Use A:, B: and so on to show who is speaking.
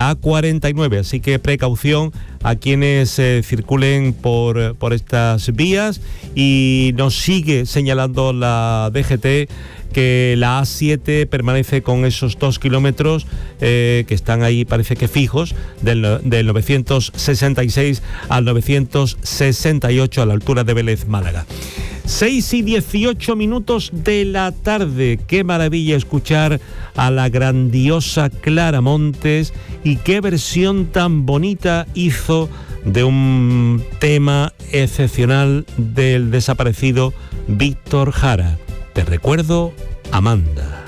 A: la A49, así que precaución a quienes circulen por estas vías. Y nos sigue señalando la DGT que la A7 permanece con esos 2 kilómetros que están ahí, parece que fijos, del 966 al 968 a la altura de Vélez, Málaga. 6:18 de la tarde. Qué maravilla escuchar a la grandiosa Clara Montes, y qué versión tan bonita hizo de un tema excepcional del desaparecido Víctor Jara. Te recuerdo, Amanda.